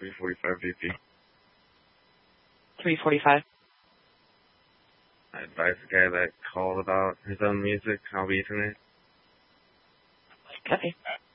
345 VP. 345. I advised the guy that called about his own music. I'll be tonight. Okay.